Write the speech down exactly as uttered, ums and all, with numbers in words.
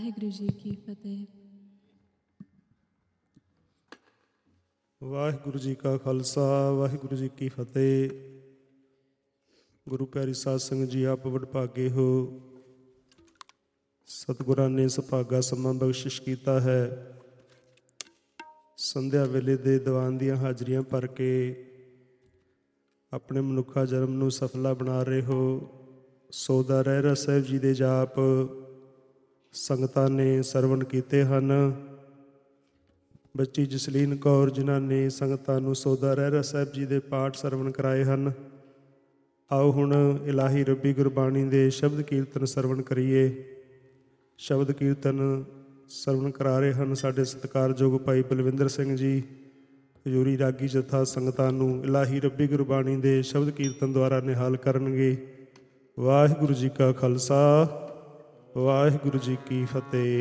ਵਾਹਿਗੁਰੂ ਜੀ ਕੀ ਫਤਿਹ। ਵਾਹਿਗੁਰੂ ਜੀ ਕਾ ਖਾਲਸਾ ਵਾਹਿਗੁਰੂ ਜੀ ਕੀ ਫਤਿਹ। ਗੁਰੂ ਪਿਆਰੀ ਸਾਧ ਸੰਗਤ ਜੀ, ਆਪ ਵਡਭਾਗੇ ਹੋ। ਸਤਿਗੁਰਾਂ ਨੇ ਸੁਭਾਗਾ ਸਮਾਂ ਬਖਸ਼ਿਸ਼ ਕੀਤਾ ਹੈ। ਸੰਧਿਆ ਵੇਲੇ ਦੇ ਦੀਵਾਨ ਦੀਆਂ ਹਾਜ਼ਰੀਆਂ ਭਰ ਕੇ ਆਪਣੇ ਮਨੁੱਖਾ ਜਨਮ ਨੂੰ ਸਫਲਾ ਬਣਾ ਰਹੇ ਹੋ। ਸੋਦਾ ਰਹਿਰਾਸ ਸਾਹਿਬ ਜੀ ਦੇ ਜਾਪ ਸੰਗਤਾਂ ਨੇ ਸਰਵਣ ਕੀਤੇ ਹਨ। ਬੱਚੀ ਜਸਲੀਨ ਕੌਰ ਜਿਨ੍ਹਾਂ ਨੇ ਸੰਗਤਾਂ ਨੂੰ ਸੋਦਾ ਰਹਿਰਾਸ ਸਾਹਿਬ ਜੀ ਦੇ ਪਾਠ ਸਰਵਣ ਕਰਾਏ ਹਨ। ਆਓ ਹੁਣ ਇਲਾਹੀ ਰੱਬੀ ਗੁਰਬਾਣੀ ਦੇ ਸ਼ਬਦ ਕੀਰਤਨ ਸਰਵਣ ਕਰੀਏ। ਸ਼ਬਦ ਕੀਰਤਨ ਸਰਵਣ ਕਰਾ ਰਹੇ ਹਨ ਸਾਡੇ ਸਤਿਕਾਰਯੋਗ ਭਾਈ ਬਲਵਿੰਦਰ ਸਿੰਘ ਜੀ। ਹਜ਼ੂਰੀ ਰਾਗੀ ਜਥਾ ਸੰਗਤਾਂ ਨੂੰ ਇਲਾਹੀ ਰੱਬੀ ਗੁਰਬਾਣੀ ਦੇ ਸ਼ਬਦ ਕੀਰਤਨ ਦੁਆਰਾ ਨਿਹਾਲ ਕਰਨਗੇ। ਵਾਹਿਗੁਰੂ ਜੀ ਕਾ ਖਾਲਸਾ ਵਾਹਿਗੁਰੂ ਜੀ ਕੀ ਫਤਿਹ।